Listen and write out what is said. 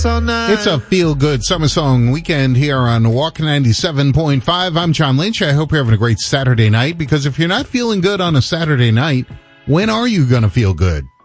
all night. It's a feel-good summer song weekend here on Walk 97.5. I'm John Lynch. I hope you're having a great Saturday night, because if you're not feeling good on a Saturday night, when are you going to feel good?